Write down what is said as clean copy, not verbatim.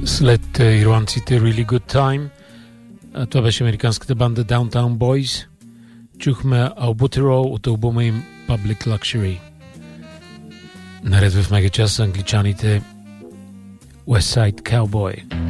След ирландците Really Good Time, това беше американската банда Downtown Boys. Чухме Albuterol от албума им Public Luxury. Наред в мегачас са англичаните West Side Cowboy.